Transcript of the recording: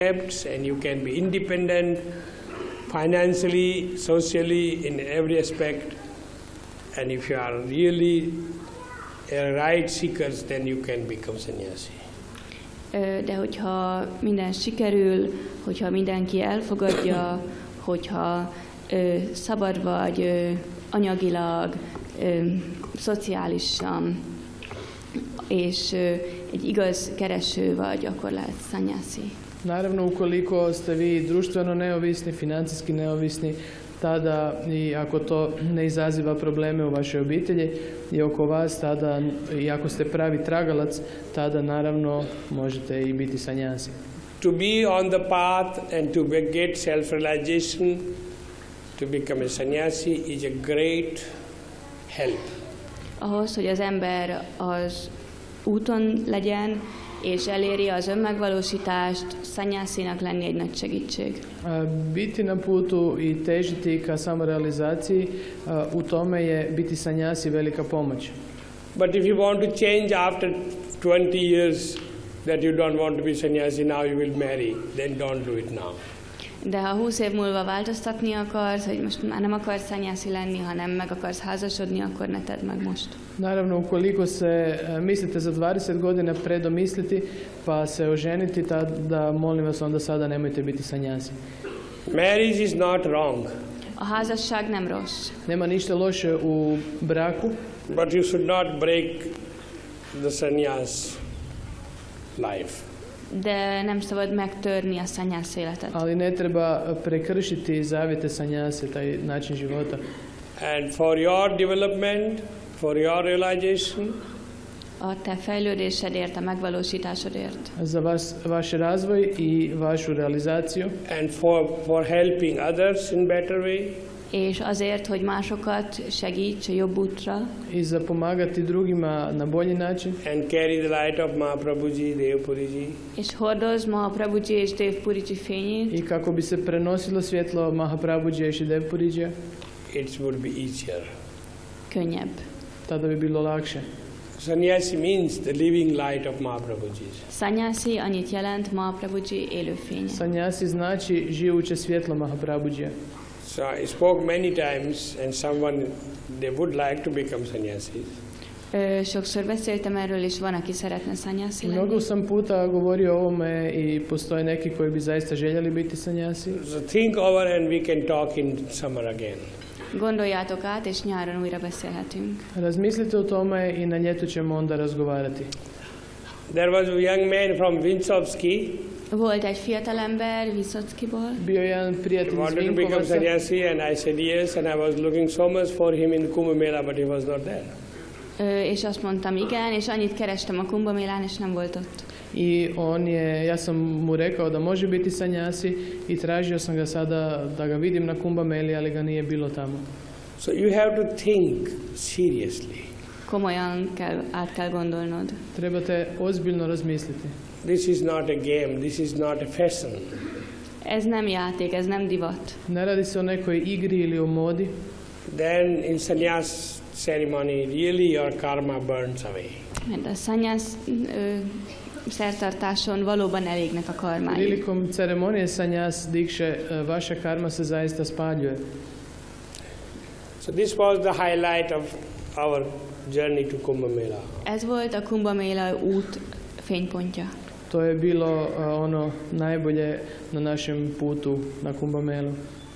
and you can be independent financially, socially, in every aspect. And if you are really a right seekers, then you can become sannyasi. De hogyha minden sikerül, hogyha mindenki elfogadja, hogyha szabad vagy anyagilag, szociálisan, és egy igaz kereső vagy, akkor lehet sannyasi. Naravno, ukoliko ste vi društveno neovisni, financijski neovisni, tada i ako to ne izaziva probleme u vašoj obitelji i oko vas, tada i ako ste pravi tragalac, tada naravno možete i biti sannyasi. To be on the path and to get self-realization, to become a sannyasi is a great help. Ahhoz, hogy az ember az úton legyen, és eléri az önmegvalósítást, sannyasinak lenni egy nagy segítség. Biti na putu i težiti ka samorealizaciji, u tome je biti sannyasi velika pomoć. But if you want to change after 20 years that you don't want to be sannyasi, now you will marry, then don't do it now. De ha 20 év múlva változtatni akarsz, hogy most már nem akarsz sannyasi lenni, hanem meg akarsz házasodni, akkor ne tedd meg most. Naravno, ukoliko se mislite za 20 godina predomisliti pa se oženiti, tada molim vas onda sada nemojte biti sannyasi. Marriage is not wrong. A házasság nem rossz. Nema ništa loše u braku. But you should not break the sannyas life. De nem szabad megtörni a sannyász életet. Ali ne treba prekršiti zavjete sannyase, taj način života. And for your development, for your realization, a te fejlődésedért, a megvalósításodért. Za vaš razvoj i vašu realizaciju. And for helping others in better way. És azért, hogy másokat segíts a jobb útra. I za pomagati drugima na bolji način. And carry the light of Mahaprabhuji, Devpuriji. És hordozd Mahaprabhuji és Devpuriji fényét. I kako bi se prenosilo svjetlo Mahaprabhuji i Devpuriji. It would be easier. Könnyebb. Tada bi bilo lakše. Sannyasi means the living light of Mahaprabhuji. Sannyasi annyit jelent Mahaprabhuji élő fénye. Sannyasi znači živuće svjetlo Mahaprabhuji. So I spoke many times, and someone they would like to become sannyasis. Sokszor beszéltem erről, és van, aki szeretne sannyasi lenni. Mnogo sam puta govorio o ovome i postoje neki koji bi zaista željeli biti sannyasi. So think over and we can talk in summer again. Gondoljátok át, és nyáron újra beszélhetünk. Razmislite o tome i na ljetu ćemo onda razgovarati. There was a young man from Vinsovsky. Volt egy fiatalember Vinsovskyból. Bio jedan prijatelj iz wanted to become Vinkovaca. sannyasi, and I said yes, and I was looking so much for him in Kumbh Mela, but he was not there. És azt mondtam igen, és annyit kerestem a Kumbh Mélán, és nem volt ott. Ja sam mu rekao da može biti sannyasi i tražio sam ga sada da ga vidim na Kumbh Meli, ali ga nije bilo tamo. So you have to think seriously. Komolyan át kell gondolnod. Trebate ozbiljno razmisliti. This is not a game, this is not a fashion. Ez nem játék, ez nem divat. Ne radi se o nekoj igri ili o modi. Then in sannyas ceremony, really your karma burns away. Mert a sannyász szertartáson valóban elégnek a karmái. Prilikom ceremonije sannyas dikše vaša karma se zaista spaljuje. So this was the highlight of our journey to Kumbh Mela. Ez volt a Kumbh Mela út fénypontja. To je bilo ono najbolje na našem putu na Kumbh Melu.